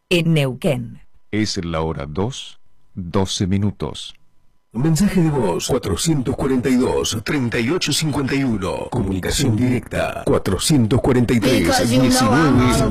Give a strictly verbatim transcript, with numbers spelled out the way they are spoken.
en Neuquén. Es la hora dos, doce minutos. Mensaje de voz cuatrocientos cuarenta y dos, treinta y ocho cincuenta y uno. Comunicación directa cuatrocientos cuarenta y tres, diecinueve.